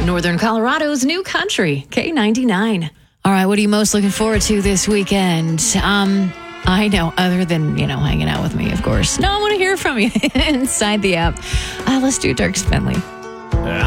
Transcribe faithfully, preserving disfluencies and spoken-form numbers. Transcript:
Northern Colorado's new country, K ninety-nine. All right, what are you most looking forward to this weekend? Um, I know, other than, you know, hanging out with me, of course. No, I want to hear from you inside the app. Uh, let's do Dirk Spinley.